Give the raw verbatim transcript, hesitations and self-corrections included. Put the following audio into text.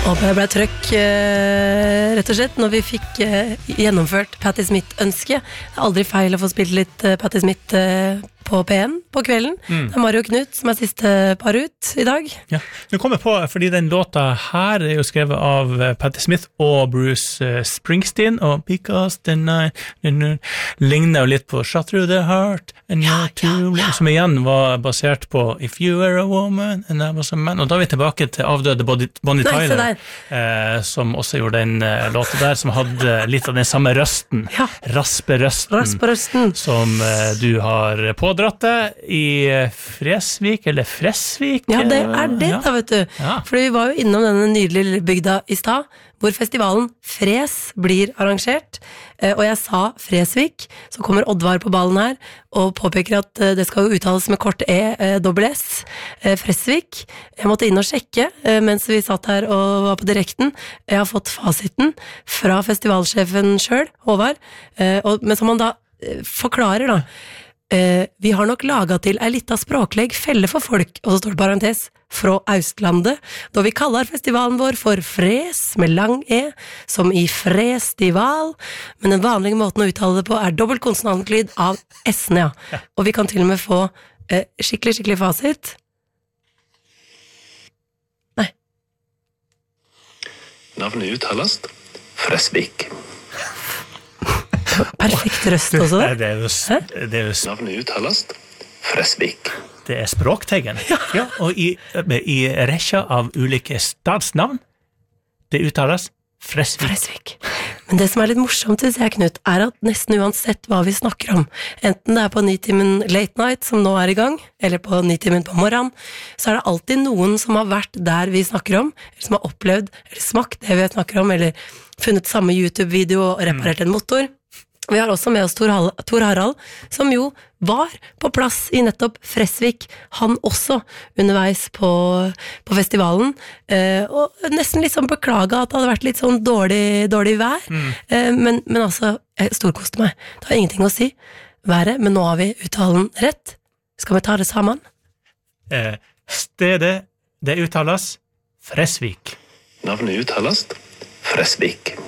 Og det ble trøkk, eh, rett og slett, når vi fikk eh, gjennomført Patti Smith-ønske. Det er aldri feil å få spilt litt eh, Patti Smith eh, på P N på kvelden. Mm. Det er Mario Knut som er siste par ut i dag. Ja, nå kommer jeg på, fordi den låta her er jo skrevet av Patti Smith og Bruce Springsteen, og Because the Night ligner jo litt på Shot Through the Heart, and ja, ja, ja. Som igjen var basert på If You Were a Woman, and I Was a Man, og da er vi tilbake til avdøde Bonnie Tyler, eh, som også gjorde den eh, låta der, som hadde litt av den samme røsten, ja. rasperøsten, rasperøsten, som eh, du har pådratt deg i Fresvik, eller Fresvik? Ja, det er det ja. da, vet du. Ja. For vi var jo innom denne nydelige bygda i stad, hvor festivalen Fres blir arrangert, og jeg sa Fresvik, så kommer Oddvar på ballen her, og påpeker at det skal jo uttales med kort E, dobbel S, Fresvik. Jeg måtte inn og sjekke, mens vi satt her og var på direkten. Jeg har fått fasiten fra festivalsjefen selv, Håvard, men som han da forklarer da, Uh, vi har nok laget til ei lita språklegg felle for folk, og så står det parentes, fra Austlandet, da vi kaller festivalen vår for Fres med lang E, som i Frestival, men den vanlige måten å uttale det på er dobbelt konsonantlyd av S-en, ja. ja. Og vi kan til og med få uh, skikkelig, skikkelig fasit. Nei. Navnet uttales Fresvik. Perfekt røst også. Det er jo, det er jo navnet uttales Fresvik. Det er språktegn. Ja. Ja, og i, i rekka av ulike stadsnavn, det uttales Fresvik. Fresvik. Men det som er litt morsomt, synes jeg, Knut, er at nesten uansett hva vi snakker om, enten det er på Nitimen Late Night, som nå er i gang, eller på Nitimen på morgenen, så er det alltid noen som har vært der vi snakker om, eller som har opplevd, eller smakt det vi snakker om, eller funnet samme YouTube-video og reparert en motor. Vi har også med oss Tor, Hall, Tor Harald, som jo var på plass i nettopp Fresvik, han også underveis på, på festivalen, eh, og nesten liksom beklaget at det hadde vært litt sånn dårlig, dårlig vær, mm. eh, men, men altså, jeg storkoste meg. Det har ingenting å si, været, men nå har vi uttalen rett. Skal vi ta det sammen? Eh, stedet, det uttales Fresvik. Navnet uttales Fresvik.